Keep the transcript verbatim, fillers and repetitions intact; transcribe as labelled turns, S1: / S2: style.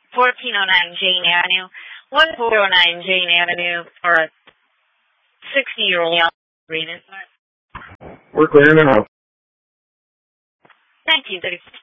S1: fourteen oh nine Jane Avenue, fourteen oh nine Jane Avenue, for a sixty-year-old reading.
S2: We're clear now.
S1: Thank you.